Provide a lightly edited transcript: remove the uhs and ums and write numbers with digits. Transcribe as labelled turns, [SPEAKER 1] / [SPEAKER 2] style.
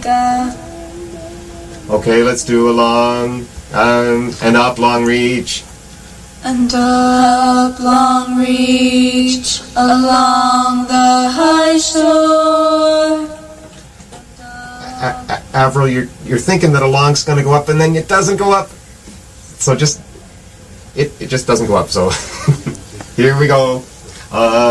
[SPEAKER 1] Okay, let's do a long and up long reach.
[SPEAKER 2] And up long reach along the high shore.
[SPEAKER 1] Avril, you're thinking that a long's going to go up, and then it doesn't go up. So it just doesn't go up. So here we go.